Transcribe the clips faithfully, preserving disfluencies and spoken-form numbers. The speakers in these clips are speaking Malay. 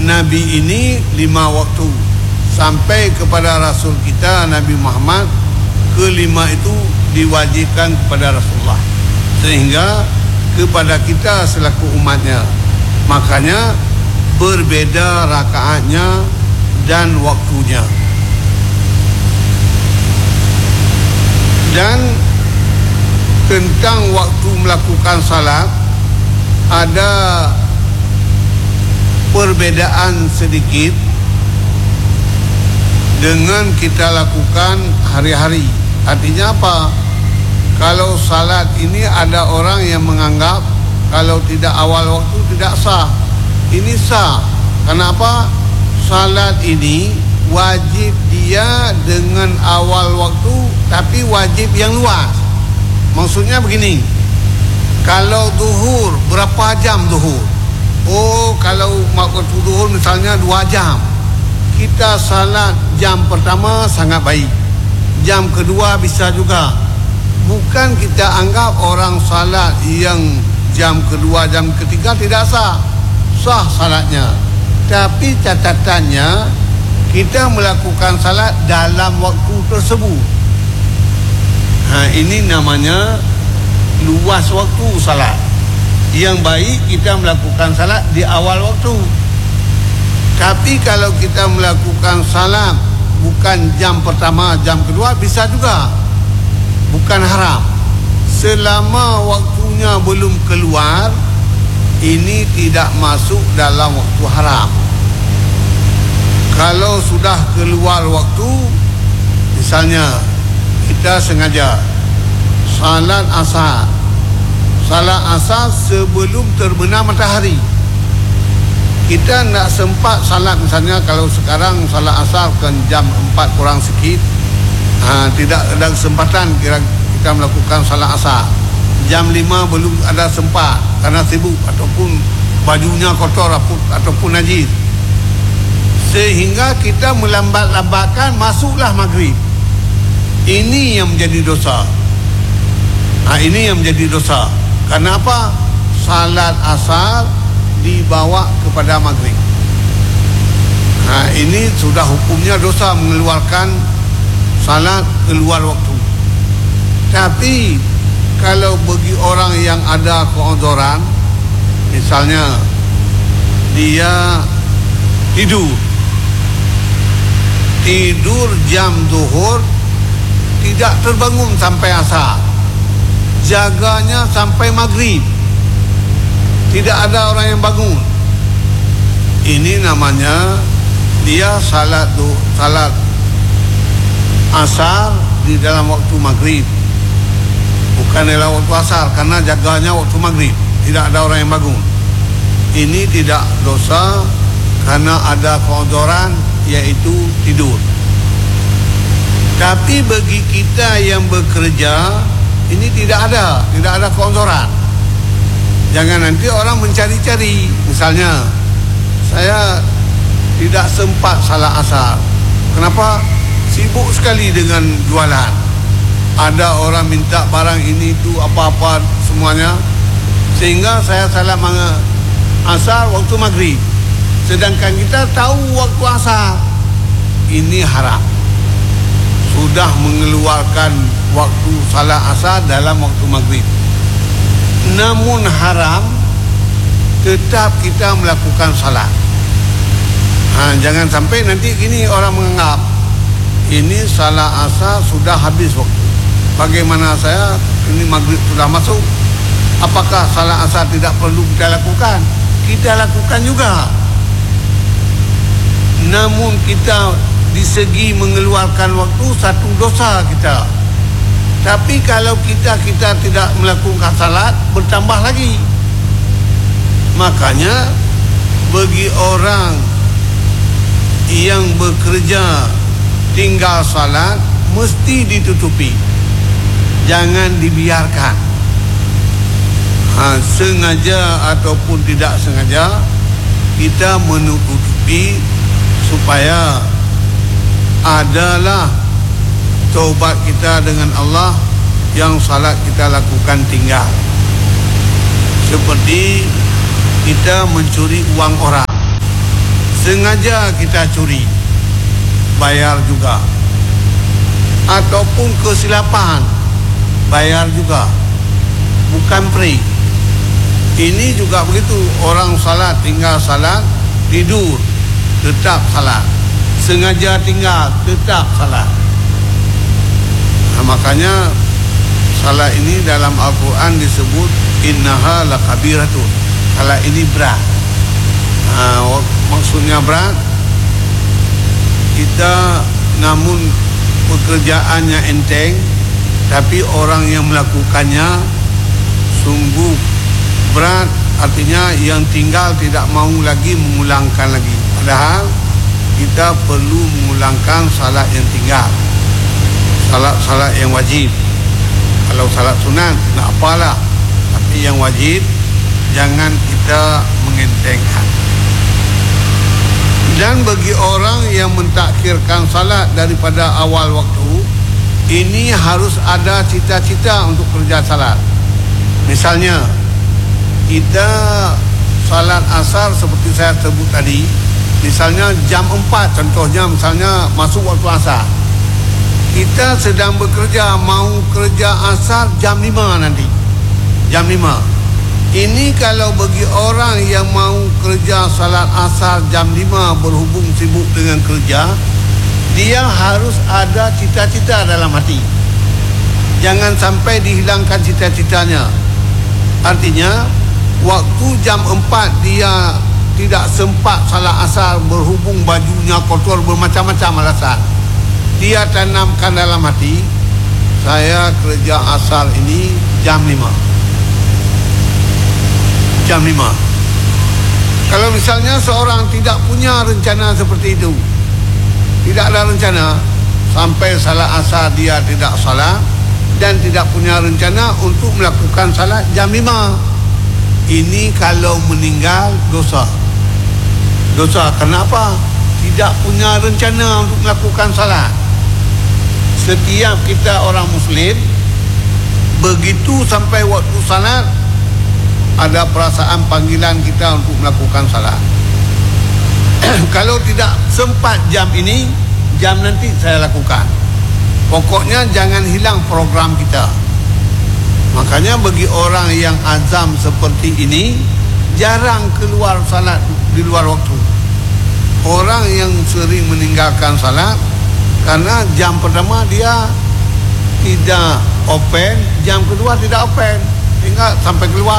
Nabi ini lima waktu sampai kepada Rasul kita Nabi Muhammad, kelima itu diwajibkan kepada Rasulullah, sehingga kepada kita selaku umatnya. Makanya berbeda rakaatnya dan waktunya. Dan tentang waktu melakukan salat ada perbedaan sedikit dengan kita lakukan hari-hari. Artinya apa? Kalau salat ini ada orang yang menganggap kalau tidak awal waktu tidak sah. Ini sah. Kenapa? Salat ini wajib dia dengan awal waktu, tapi wajib yang luas. Maksudnya begini, kalau zuhur berapa jam zuhur? Oh, kalau waktu zuhur misalnya dua jam, kita salat jam pertama sangat baik, jam kedua bisa juga. Bukan kita anggap orang salat yang jam kedua, jam ketiga tidak sah. Sah salatnya. Tapi catatannya kita melakukan salat dalam waktu tersebut. Ha, ini namanya luas waktu salat. Yang baik kita melakukan salat di awal waktu. Tapi kalau kita melakukan salat bukan jam pertama, jam kedua bisa juga. Bukan haram. Selama waktunya belum keluar, ini tidak masuk dalam waktu haram. Kalau sudah keluar waktu, misalnya kita sengaja salat asar, salat asar sebelum terbenam matahari, kita nak sempat salat. Misalnya kalau sekarang salat asar kan jam empat kurang sikit, ha, tidak ada kesempatan kira kita melakukan salat asar. Jam lima belum ada sempat karena sibuk ataupun bajunya kotor ataupun najis, sehingga kita melambat-lambatkan masuklah maghrib. Ini yang menjadi dosa. Ha, ini yang menjadi dosa. Kenapa? Salat asar dibawa kepada maghrib. Ha, ini sudah hukumnya dosa, mengeluarkan salat keluar waktu. Tapi kalau bagi orang yang ada keozoran, misalnya dia tidur tidur jam zuhur, tidak terbangun sampai asar, jaganya sampai maghrib, tidak ada orang yang bangun, ini namanya dia salat salat asar di dalam waktu maghrib, bukan dalam waktu asar, karena jaganya waktu maghrib, tidak ada orang yang bangun. Ini tidak dosa karena ada keozoran, yaitu tidur. Tapi bagi kita yang bekerja, ini tidak ada, tidak ada keozoran. Jangan nanti orang mencari-cari. Misalnya saya tidak sempat salat asar. Kenapa? Sibuk sekali dengan jualan. Ada orang minta barang ini itu apa-apa semuanya, sehingga saya salat asar waktu maghrib, sedangkan kita tahu waktu asar. Ini haram. Sudah mengeluarkan waktu salat asar dalam waktu maghrib. Namun haram tetap kita melakukan salat. Ha, jangan sampai nanti gini orang menganggap ini salat asar sudah habis waktu. Bagaimana saya, ini maghrib sudah masuk, apakah salat asar tidak perlu kita lakukan? Kita lakukan juga. Namun kita di segi mengeluarkan waktu satu dosa kita. Tapi kalau kita kita tidak melakukan salat, bertambah lagi. Makanya bagi orang yang bekerja tinggal salat mesti ditutupi, jangan dibiarkan. Ha, sengaja ataupun tidak sengaja kita menutupi supaya adalah taubat kita dengan Allah yang salat kita lakukan tinggal. Seperti kita mencuri uang orang, sengaja kita curi, bayar juga. Ataupun kesilapan, bayar juga, bukan free. Ini juga begitu, orang salat tinggal salat, tidur tetap salat, sengaja tinggal tetap salat. Nah, makanya salat ini dalam Al-Quran disebut innaha lakabiratun. Salat ini berat. Nah, maksudnya berat, kita namun pekerjaannya enteng, tapi orang yang melakukannya sungguh berat. Artinya yang tinggal tidak mau lagi mengulangkan lagi. Padahal kita perlu mengulangkan salat yang tinggal, salat-salat yang wajib. Kalau salat sunat tak apalah, tapi yang wajib jangan kita mengentengkan. Dan bagi orang yang mentakhirkan salat daripada awal waktu, ini harus ada cita-cita untuk kerja salat. Misalnya kita salat asar seperti saya sebut tadi, misalnya jam empat, contohnya misalnya masuk waktu asar, kita sedang bekerja, mau kerja asar jam lima nanti, jam lima. Ini kalau bagi orang yang mau kerja salat asar jam lima, berhubung sibuk dengan kerja, dia harus ada cita-cita dalam hati. Jangan sampai dihilangkan cita-citanya. Artinya waktu jam empat dia tidak sempat salat asar, berhubung bajunya kotor, bermacam-macam alasan, dia tanamkan dalam hati, saya kerja asar ini jam lima, jam lima. Kalau misalnya seorang tidak punya rencana seperti itu, tidak ada rencana, sampai salat asar dia tidak salat, dan tidak punya rencana untuk melakukan salat jam lima, ini kalau meninggal dosa. Dosa kenapa? Tidak punya rencana untuk melakukan salat. Setiap kita orang muslim, begitu sampai waktu salat, ada perasaan panggilan kita untuk melakukan salat. Kalau tidak sempat jam ini, jam nanti saya lakukan. Pokoknya jangan hilang program kita. Makanya bagi orang yang azam seperti ini, jarang keluar salat di luar waktu. Orang yang sering meninggalkan salat karena jam pertama dia tidak open, jam kedua tidak open, hingga sampai keluar.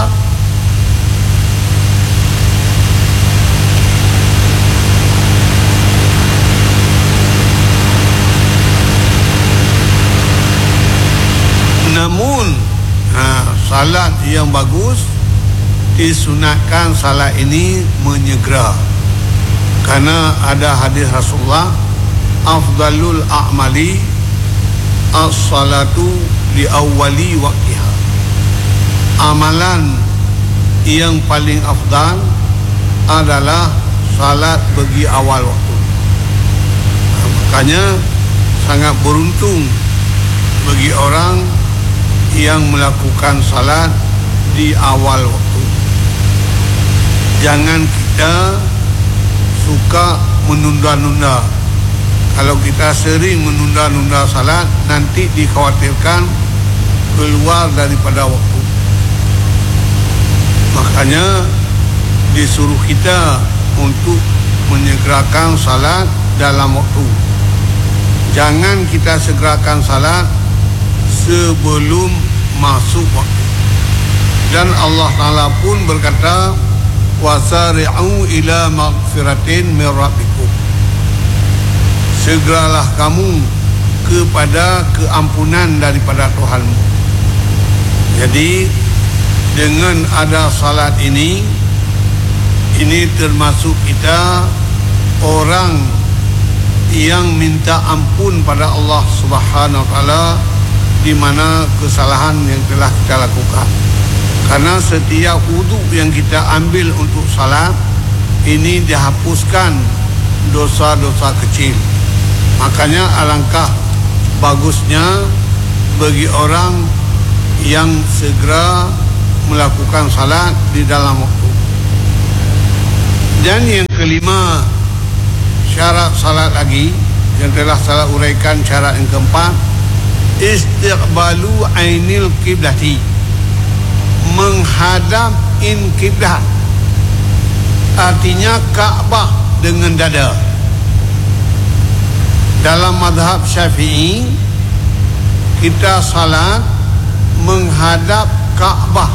Namun ha, salat yang bagus, disunatkan salat ini menyegera. Karena ada hadis Rasulullah, afdalul a'mali as-salatu li awwali waqtiha. Amalan yang paling afdal adalah salat bagi awal waktu. Makanya sangat beruntung bagi orang yang melakukan salat di awal waktu. Jangan kita suka menunda-nunda. Kalau kita sering menunda-nunda salat, nanti dikhawatirkan keluar daripada waktu. Makanya disuruh kita untuk menyegerakan salat dalam waktu. Jangan kita segerakan salat sebelum masuk waktu. Dan Allah Ta'ala pun berkata, wasari'u ila maghfiratin min rabbikum, segeralah kamu kepada keampunan daripada Tuhanmu. Jadi dengan ada salat ini, ini termasuk kita orang yang minta ampun pada Allah Subhanahu wa taala di mana kesalahan yang telah kita lakukan. Karena setiap wudu yang kita ambil untuk salat ini dihapuskan dosa-dosa kecil. Makanya alangkah bagusnya bagi orang yang segera melakukan salat di dalam waktu. Dan yang kelima, syarat salat lagi yang telah saya uraikan. Syarat yang keempat, istiqbalu ainil kiblati, menghadap in kiblat, artinya Kaabah dengan dada. Dalam mazhab Syafi'i, kita salat menghadap Kaabah.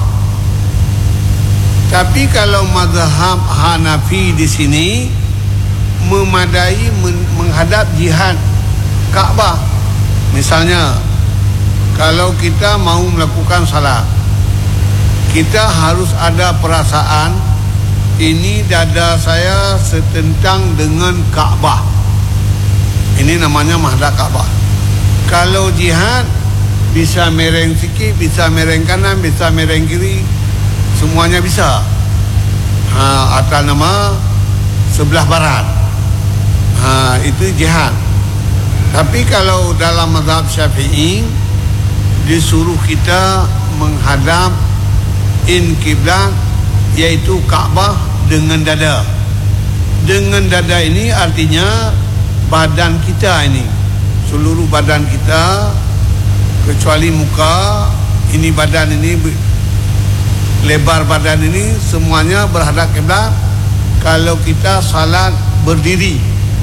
Tapi kalau mazhab Hanafi di sini memadai men- menghadap jihad Kaabah. Misalnya, kalau kita mau melakukan salat, kita harus ada perasaan ini dada saya setentang dengan Kaabah. Ini namanya menghadap Kaabah. Kalau jihad, bisa mereng sikit, bisa mereng kanan, bisa mereng kiri, semuanya bisa. Ha, atas nama sebelah barat. Ha, itu jihad. Tapi kalau dalam mazhab Syafi'i, disuruh kita menghadap in kiblat, yaitu Kaabah dengan dada. Dengan dada ini artinya badan kita ini, seluruh badan kita kecuali muka, ini badan ini, lebar badan ini semuanya berhadap kiblat. Kalau kita salat berdiri,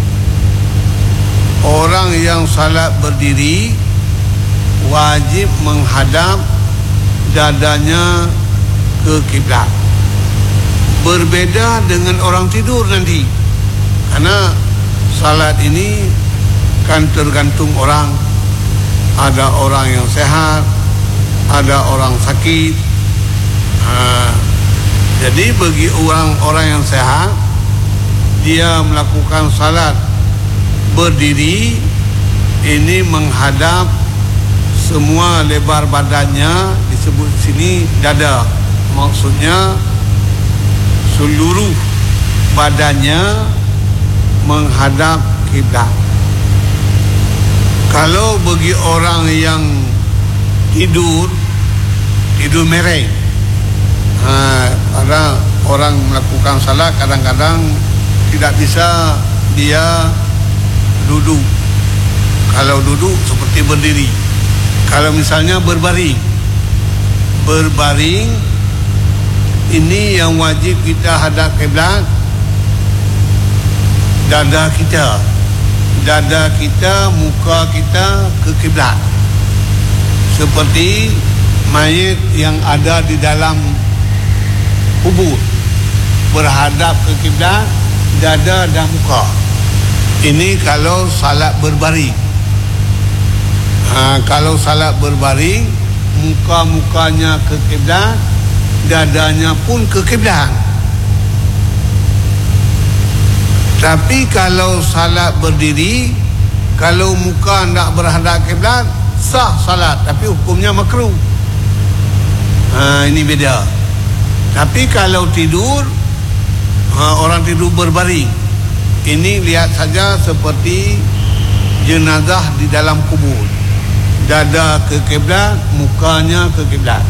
orang yang salat berdiri wajib menghadap dadanya ke kiblat. Berbeda dengan orang tidur nanti, karena salat ini kan tergantung orang. Ada orang yang sehat, ada orang sakit. Ha, jadi bagi orang-orang yang sehat, dia melakukan salat berdiri, ini menghadap semua lebar badannya, disebut sini dada. Maksudnya seluruh badannya menghadap kiblat. Kalau bagi orang yang tidur, tidur mereng, ha, ada orang melakukan salat kadang-kadang tidak bisa dia duduk. Kalau duduk seperti berdiri. Kalau misalnya berbaring, berbaring ini yang wajib kita hadap kiblat, dada kita, dada kita, muka kita ke kiblat. Seperti mayit yang ada di dalam kubur, berhadap ke kiblat, dada dan muka. Ini kalau salat berbaring. Ha, kalau salat berbaring, muka-mukanya ke kiblat, dadanya pun ke kiblat. Tapi kalau salat berdiri, kalau muka tidak berhadap kiblat, sah salat, tapi hukumnya makruh. Ha, ini beda. Tapi kalau tidur, ha, orang tidur berbaring, ini lihat saja seperti jenazah di dalam kubur. Dada ke kiblat, mukanya ke kiblat.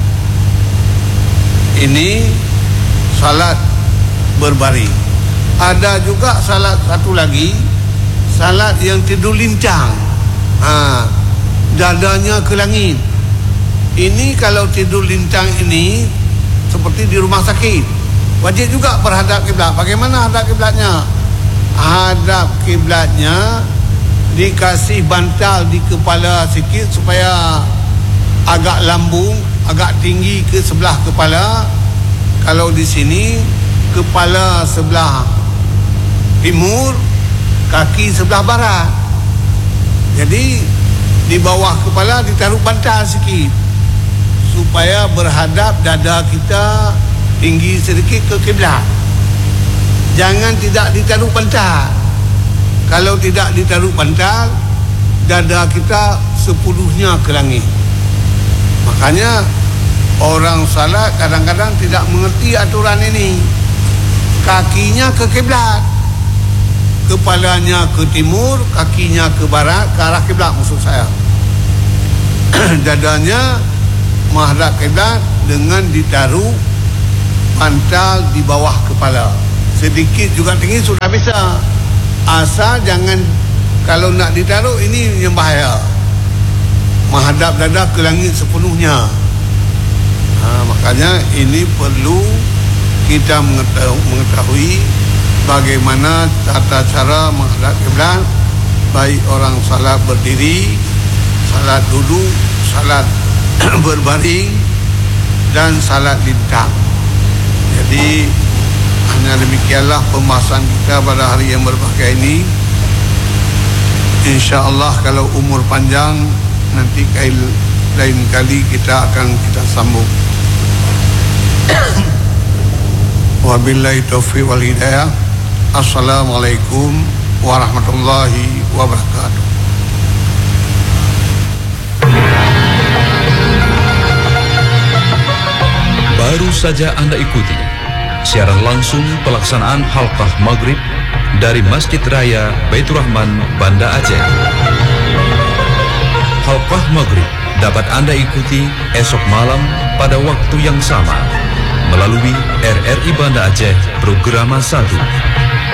Ini salat berbaring. Ada juga salat satu lagi, salat yang tidur lincang. Ha, dadanya ke langit. Ini kalau tidur lincang ini seperti di rumah sakit, wajib juga berhadap kiblat. Bagaimana hadap kiblatnya? Hadap kiblatnya dikasih bantal di kepala sikit supaya agak lambung, agak tinggi ke sebelah kepala. Kalau di sini kepala sebelah timur, kaki sebelah barat. Jadi di bawah kepala ditaruh bantal sikit supaya berhadap dada kita tinggi sedikit ke kiblat. Jangan tidak ditaruh bantal. Kalau tidak ditaruh bantal, dada kita sepuluhnya ke langit. Makanya orang salat kadang-kadang tidak mengerti aturan ini. Kakinya ke kiblat, kepalanya ke timur, kakinya ke barat, ke arah kiblat maksud saya. Dadanya menghadap kiblat dengan ditaruh bantal di bawah kepala. Sedikit juga tinggi sudah bisa. asal jangan, kalau nak ditaruh ini yang bahaya, menghadap dada ke langit sepenuhnya. Ha, makanya ini perlu kita mengetahui, mengetahui bagaimana tata cara menghadap kiblat, baik orang salat berdiri, salat duduk, salat berbaring, dan salat lintang. Jadi hanya demikianlah pembahasan kita pada hari yang berbahagia ini. InsyaAllah kalau umur panjang, nanti lain kali kita akan kita sambung. Wabillahi taufiq wal hidayah. Assalamualaikum warahmatullahi wabarakatuh. Baru saja Anda ikuti siaran langsung pelaksanaan halqah maghrib dari Masjid Raya Baitur Rahman, Banda Aceh. Halqah maghrib dapat Anda ikuti esok malam pada waktu yang sama melalui R R I Banda Aceh Programa satu.